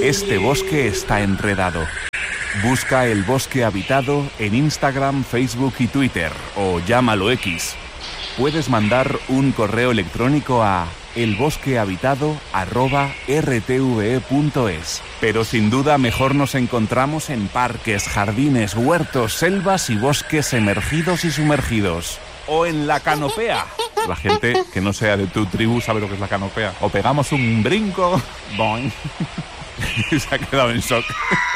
Este bosque está enredado. Busca El Bosque Habitado en Instagram, Facebook y Twitter, o llámalo X. Puedes mandar un correo electrónico a elbosquehabitado@rtve.es. Pero sin duda mejor nos encontramos en parques, jardines, huertos, selvas y bosques emergidos y sumergidos. O en la canopea. La gente que no sea de tu tribu sabe lo que es la canopea. O pegamos un brinco. Boing. Se ha quedado en shock.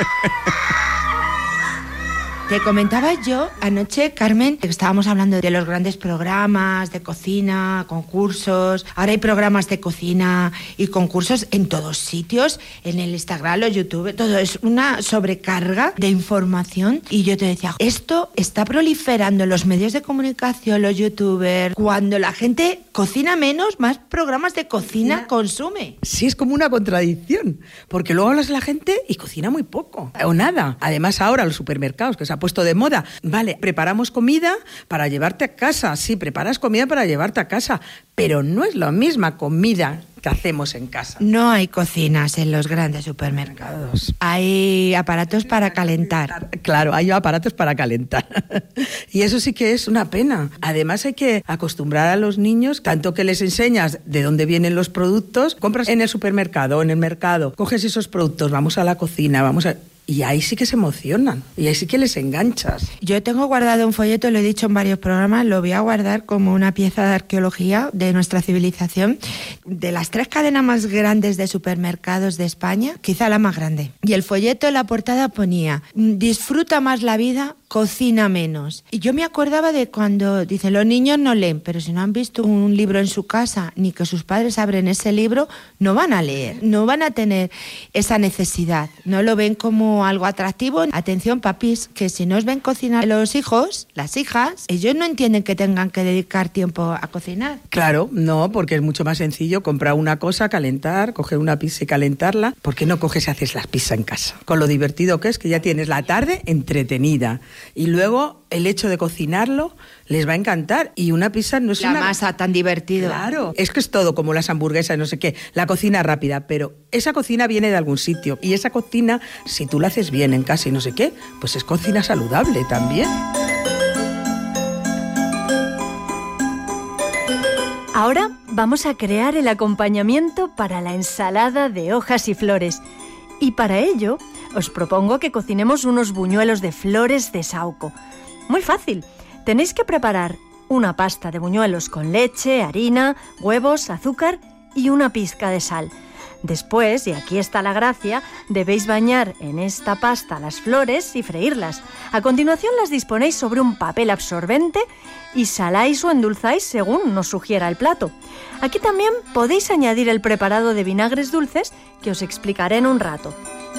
Te comentaba yo anoche, Carmen, que estábamos hablando de los grandes programas de cocina, concursos. Ahora hay programas de cocina y concursos en todos sitios, en el Instagram, los YouTube, todo es una sobrecarga de información. Y yo te decía, esto está proliferando en los medios de comunicación, los youtubers. Cuando la gente cocina menos, más programas de cocina consume. Sí, es como una contradicción, porque luego hablas de la gente y cocina muy poco, o nada. Además ahora los supermercados, que se ha puesto de moda, vale, preparamos comida para llevarte a casa, sí, preparas comida para llevarte a casa, pero no es la misma comida que hacemos en casa. No hay cocinas en los grandes supermercados. Hay aparatos para calentar. Claro, hay aparatos para calentar. Y eso sí que es una pena. Además hay que acostumbrar a los niños, tanto que les enseñas de dónde vienen los productos, compras en el supermercado o en el mercado, coges esos productos, vamos a la cocina, vamos a... Y ahí sí que se emocionan, y ahí sí que les enganchas. Yo tengo guardado un folleto, lo he dicho en varios programas, lo voy a guardar como una pieza de arqueología de nuestra civilización, de las 3 cadenas más grandes de supermercados de España, quizá la más grande. Y el folleto en la portada ponía, disfruta más la vida, cocina menos. Y yo me acordaba de cuando dicen, los niños no leen, pero si no han visto un libro en su casa, ni que sus padres abren ese libro, no van a leer, no van a tener esa necesidad, no lo ven como algo atractivo. Atención, papis, que si no os ven cocinar los hijos, las hijas, ellos no entienden que tengan que dedicar tiempo a cocinar. Claro, no, porque es mucho más sencillo comprar una cosa, calentar, coger una pizza y calentarla. ¿Por qué no coges y haces las pizzas en casa? Con lo divertido que es, que ya tienes la tarde entretenida. Y luego el hecho de cocinarlo les va a encantar. Y una pizza no es la masa tan divertido. Claro, es que es todo como las hamburguesas, no sé qué, la cocina rápida, pero esa cocina viene de algún sitio. Y esa cocina, si tú la haces bien en casa y no sé qué, pues es cocina saludable también. Ahora vamos a crear el acompañamiento para la ensalada de hojas y flores. Y para ello os propongo que cocinemos unos buñuelos de flores de saúco. Muy fácil. Tenéis que preparar una pasta de buñuelos con leche, harina, huevos, azúcar y una pizca de sal. Después, y aquí está la gracia, debéis bañar en esta pasta las flores y freírlas. A continuación las disponéis sobre un papel absorbente y saláis o endulzáis según nos sugiera el plato. Aquí también podéis añadir el preparado de vinagres dulces que os explicaré en un rato.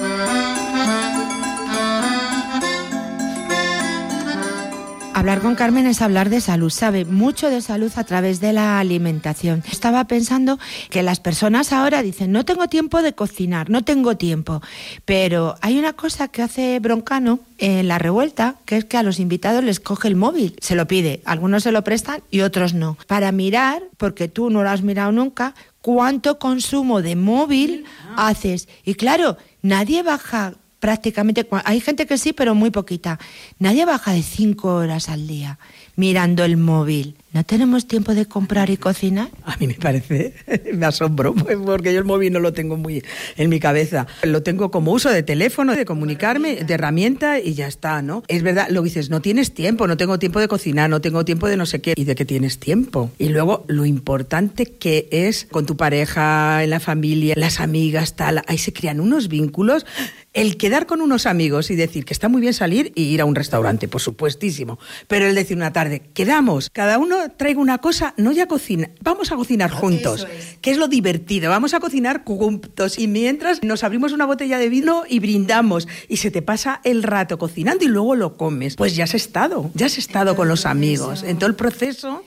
Hablar con Carmen es hablar de salud, sabe mucho de salud a través de la alimentación. Estaba pensando que las personas ahora dicen, no tengo tiempo de cocinar, no tengo tiempo. Pero hay una cosa que hace Broncano en La Revuelta, que es que a los invitados les coge el móvil, se lo pide, algunos se lo prestan y otros no. Para mirar, porque tú no lo has mirado nunca, cuánto consumo de móvil haces. Y claro, nadie baja... Prácticamente, hay gente que sí, pero muy poquita. Nadie baja de 5 horas al día mirando el móvil. ¿No tenemos tiempo de comprar y cocinar? A mí me parece, me asombro, porque yo el móvil no lo tengo muy en mi cabeza. Lo tengo como uso de teléfono, de comunicarme, de herramienta y ya está, ¿no? Es verdad, lo dices, no tienes tiempo, no tengo tiempo de cocinar, no tengo tiempo de no sé qué. ¿Y de qué tienes tiempo? Y luego lo importante que es con tu pareja, en la familia, las amigas, tal, ahí se crean unos vínculos. El quedar con unos amigos y decir que está muy bien salir y ir a un restaurante, por supuestísimo. Pero el decir una tarde, quedamos, cada uno traiga una cosa, no ya cocina, vamos a cocinar juntos, que es lo divertido, vamos a cocinar juntos y mientras nos abrimos una botella de vino y brindamos y se te pasa el rato cocinando y luego lo comes. Pues ya has estado con los amigos, en todo el proceso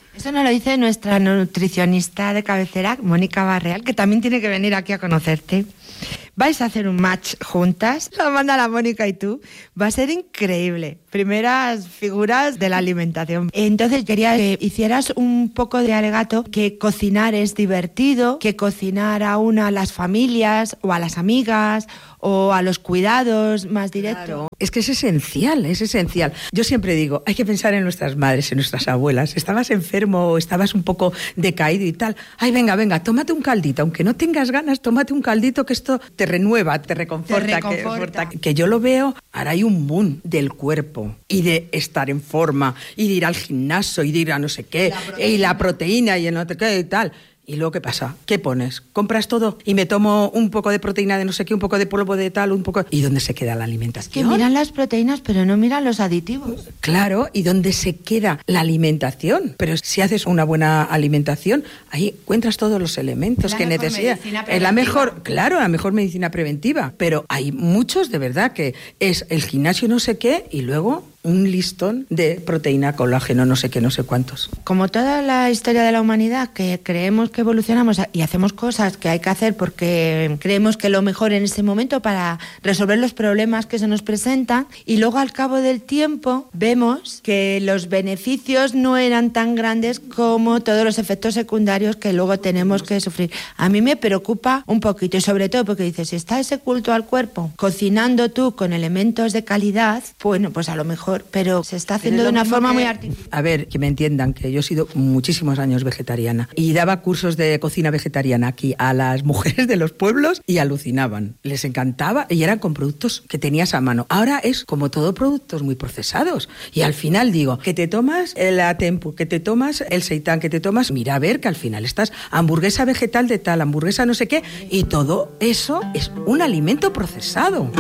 Eso nos lo dice nuestra nutricionista de cabecera, Mónica Barreal, que también tiene que venir aquí a conocerte. Vais a hacer un match juntas, la manda la Mónica y tú. Va a ser increíble. Primeras figuras de la alimentación. Entonces quería que hicieras un poco de alegato, que cocinar es divertido, que cocinar a las familias o a las amigas o a los cuidados más directos. Claro. Es que es esencial, es esencial. Yo siempre digo, hay que pensar en nuestras madres, en nuestras abuelas. Estabas enfermo o estabas un poco decaído y tal. Ay, venga, tómate un caldito. Aunque no tengas ganas, tómate un caldito, que esto te renueva, te reconforta. Que yo lo veo, ahora hay un boom del cuerpo y de estar en forma y de ir al gimnasio y de ir a no sé qué, y la proteína y el no sé qué y tal. ¿Y luego qué pasa? ¿Qué pones? ¿Compras todo? Y me tomo un poco de proteína de no sé qué, un poco de polvo de tal, un poco... ¿Y dónde se queda la alimentación? Que miran las proteínas, pero no miran los aditivos. Claro, ¿y dónde se queda la alimentación? Pero si haces una buena alimentación, ahí encuentras todos los elementos que necesitas. Es la mejor medicina preventiva. Pero hay muchos, de verdad, que es el gimnasio no sé qué y luego un listón de proteína, colágeno, no sé qué, no sé cuántos. Como toda la historia de la humanidad, que creemos que evolucionamos y hacemos cosas que hay que hacer porque creemos que lo mejor en ese momento para resolver los problemas que se nos presentan, y luego al cabo del tiempo vemos que los beneficios no eran tan grandes como todos los efectos secundarios que luego tenemos que sufrir. A mí me preocupa un poquito, y sobre todo porque dices, si está ese culto al cuerpo, cocinando tú con elementos de calidad, bueno, pues a lo mejor, pero se está haciendo de una forma muy artificial. A ver, que me entiendan, que yo he sido muchísimos años vegetariana y daba cursos de cocina vegetariana aquí a las mujeres de los pueblos y alucinaban. Les encantaba y eran con productos que tenías a mano. Ahora es como todo productos muy procesados. Y al final digo, que te tomas el Atempu, que te tomas el seitán, que te tomas... Mira, a ver, que al final estás hamburguesa vegetal de tal, hamburguesa no sé qué, y todo eso es un alimento procesado.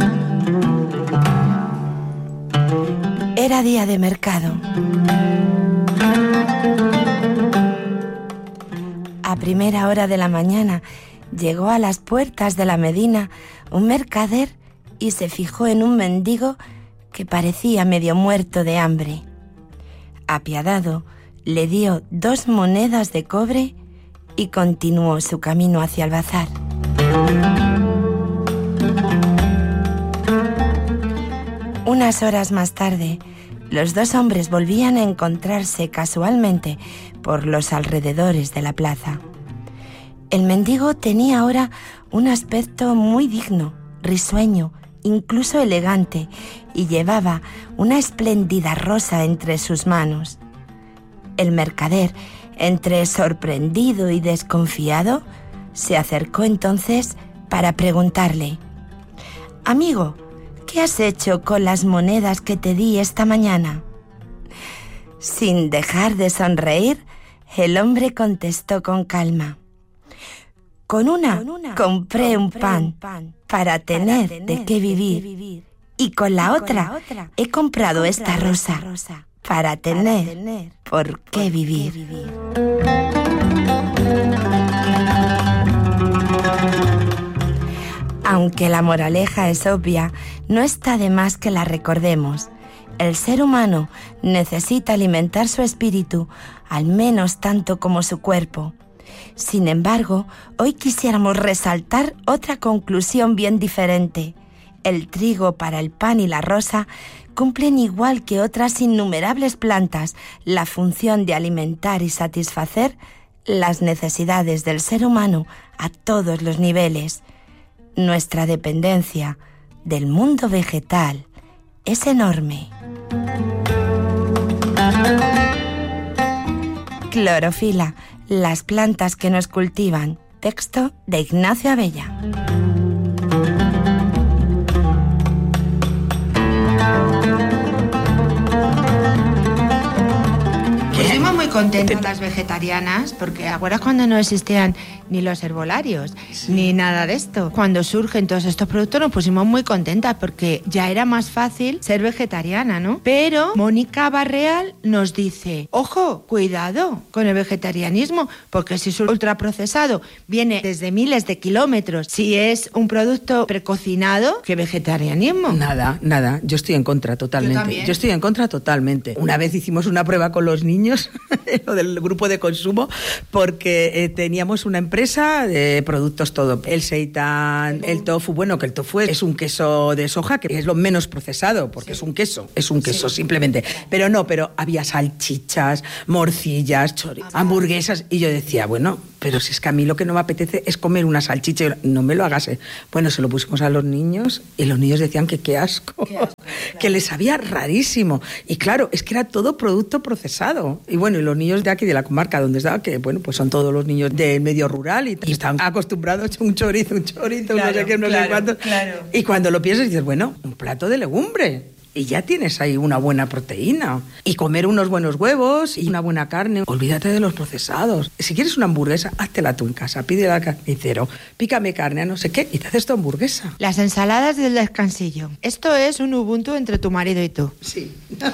Era día de mercado. A primera hora de la mañana llegó a las puertas de la Medina un mercader y se fijó en un mendigo que parecía medio muerto de hambre. Apiadado, le dio 2 monedas de cobre y continuó su camino hacia el bazar. Unas horas más tarde, los 2 hombres volvían a encontrarse casualmente por los alrededores de la plaza. El mendigo tenía ahora un aspecto muy digno, risueño, incluso elegante, y llevaba una espléndida rosa entre sus manos. El mercader, entre sorprendido y desconfiado, se acercó entonces para preguntarle: «Amigo, ¿qué has hecho con las monedas que te di esta mañana?». Sin dejar de sonreír, el hombre contestó con calma: «Con una compré un pan para tener de qué vivir, y con la otra he comprado esta rosa para tener por qué vivir». Aunque la moraleja es obvia, no está de más que la recordemos. El ser humano necesita alimentar su espíritu al menos tanto como su cuerpo. Sin embargo, hoy quisiéramos resaltar otra conclusión bien diferente. El trigo para el pan y la rosa cumplen, igual que otras innumerables plantas, la función de alimentar y satisfacer las necesidades del ser humano a todos los niveles. Nuestra dependencia del mundo vegetal es enorme. Clorofila, las plantas que nos cultivan. Texto de Ignacio Abella. Estuvimos muy contentas las vegetarianas, porque ¿acuerdas cuando no existían ni los herbolarios, ni nada de esto? Cuando surgen todos estos productos nos pusimos muy contentas porque ya era más fácil ser vegetariana, ¿no? Pero Mónica Barreal nos dice: ojo, cuidado con el vegetarianismo, porque si es ultraprocesado, viene desde miles de kilómetros. Si es un producto precocinado, ¿qué vegetarianismo? Nada, yo estoy en contra totalmente. Yo estoy en contra totalmente. Una vez hicimos una prueba con los niños lo del grupo de consumo, porque teníamos una empresa de productos todo, el seitan, el tofu, bueno, que el tofu es un queso de soja que es lo menos procesado, porque es un queso simplemente, pero había salchichas, morcillas, hamburguesas, y yo decía, bueno, pero si es que a mí lo que no me apetece es comer una salchicha, no me lo hagas. Bueno, se lo pusimos a los niños y los niños decían que qué asco, que les sabía rarísimo. Y claro, es que era todo producto procesado. Y bueno, y los niños de aquí, de la comarca donde estaba, que bueno, pues son todos los niños del medio rural y están acostumbrados a un chorizo, claro, no sé qué, no sé cuánto. Claro. Y cuando lo piensas dices, bueno, un plato de legumbre. Y ya tienes ahí una buena proteína. Y comer unos buenos huevos y una buena carne. Olvídate de los procesados. Si quieres una hamburguesa, háztela tú en casa. Pídele al carnicero, pícame carne a no sé qué y te haces tu hamburguesa. Las ensaladas del descansillo. Esto es un Ubuntu entre tu marido y tú. Sí.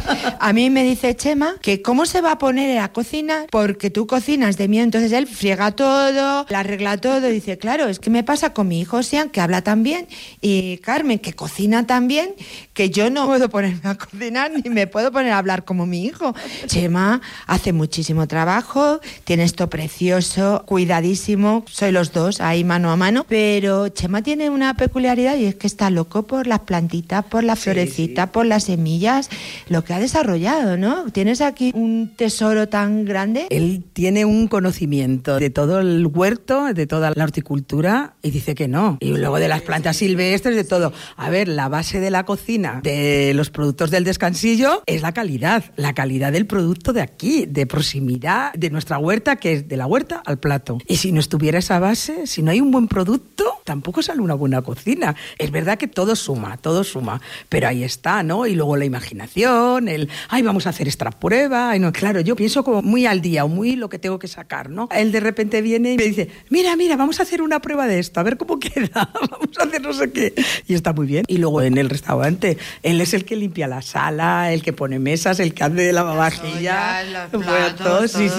A mí me dice Chema que cómo se va a poner a cocinar porque tú cocinas de miedo. Entonces él friega todo, la arregla todo. Y dice, claro, es que me pasa con mi hijo Sian, que habla tan bien, y Carmen, que cocina tan bien, que yo no puedo ponerme a cocinar ni me puedo poner a hablar como mi hijo. Chema hace muchísimo trabajo, tiene esto precioso, cuidadísimo, soy los dos ahí mano a mano, pero Chema tiene una peculiaridad y es que está loco por las plantitas, por las florecitas, por las semillas, lo que ha desarrollado, ¿no? Tienes aquí un tesoro tan grande. Él tiene un conocimiento de todo el huerto, de toda la horticultura, y dice que no. Y luego de las plantas silvestres, de todo. A ver, la base de la cocina, de los productos del descansillo, es la calidad del producto de aquí, de proximidad, de nuestra huerta, que es de la huerta al plato. Y si no estuviera esa base, si no hay un buen producto, tampoco sale una buena cocina. Es verdad que todo suma, pero ahí está, ¿no? Y luego la imaginación, vamos a hacer esta prueba. No, claro, yo pienso como muy al día, o muy lo que tengo que sacar, ¿no? Él de repente viene y me dice, mira, vamos a hacer una prueba de esto, a ver cómo queda, vamos a hacer no sé qué. Y está muy bien. Y luego en el restaurante, él es el que limpia la sala, el que pone mesas, el que hace de lavavajillas, los platos, sí.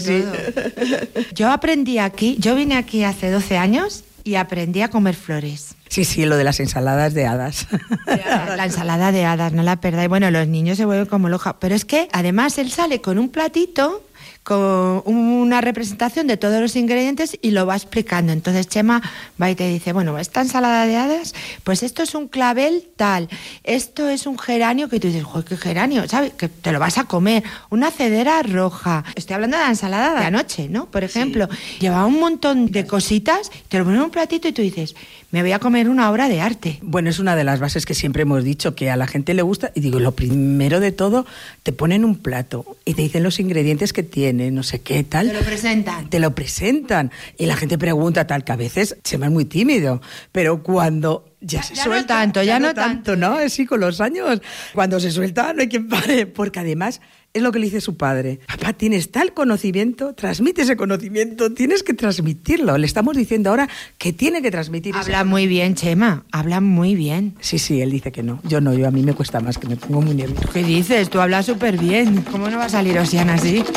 Yo aprendí aquí, yo vine aquí hace 12 años y aprendí a comer flores. Sí, lo de las ensaladas de hadas. La ensalada de hadas, no la perdáis. Bueno, los niños se vuelven como locos, pero es que además él sale con un platito con una representación de todos los ingredientes y lo va explicando. Entonces Chema va y te dice, bueno, esta ensalada de hadas, pues esto es un clavel tal, esto es un geranio, que tú dices, joder, qué geranio, ¿sabes? Que te lo vas a comer, una cedera roja. Estoy hablando de la ensalada de anoche, ¿no? Por ejemplo, lleva un montón de cositas, te lo ponen en un platito y tú dices, me voy a comer una obra de arte. Bueno, es una de las bases que siempre hemos dicho, que a la gente le gusta, y digo, lo primero de todo, te ponen un plato y te dicen los ingredientes que tiene, no sé qué, tal. Te lo presentan. Y la gente pregunta, tal, que a veces se va muy tímido, pero cuando ya se suelta... Ya no tanto, ¿no? Sí, con los años. Cuando se suelta no hay quien pare, porque además... Es lo que le dice su padre. Papá, tienes tal conocimiento, transmite ese conocimiento, tienes que transmitirlo. Le estamos diciendo ahora que tiene que transmitir. Habla muy bien, Chema, habla muy bien. Sí, él dice que no. Yo no, a mí me cuesta más, que me pongo muy nervioso. ¿Qué dices? Tú hablas súper bien. ¿Cómo no va a salir Osiana así?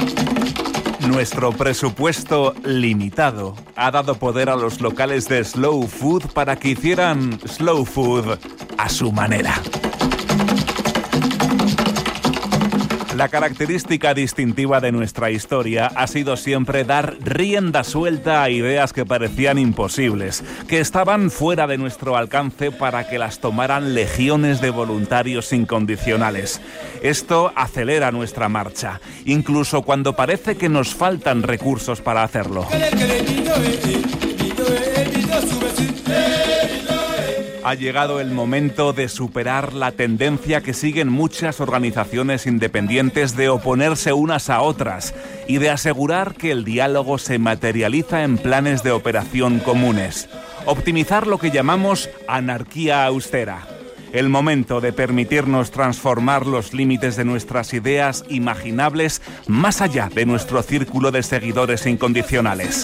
Nuestro presupuesto limitado ha dado poder a los locales de Slow Food para que hicieran Slow Food a su manera. La característica distintiva de nuestra historia ha sido siempre dar rienda suelta a ideas que parecían imposibles, que estaban fuera de nuestro alcance para que las tomaran legiones de voluntarios incondicionales. Esto acelera nuestra marcha, incluso cuando parece que nos faltan recursos para hacerlo. Ha llegado el momento de superar la tendencia que siguen muchas organizaciones independientes de oponerse unas a otras y de asegurar que el diálogo se materializa en planes de operación comunes. Optimizar lo que llamamos anarquía austera. El momento de permitirnos transformar los límites de nuestras ideas imaginables más allá de nuestro círculo de seguidores incondicionales.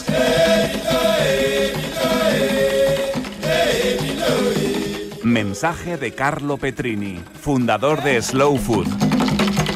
Mensaje de Carlo Petrini, fundador de Slow Food.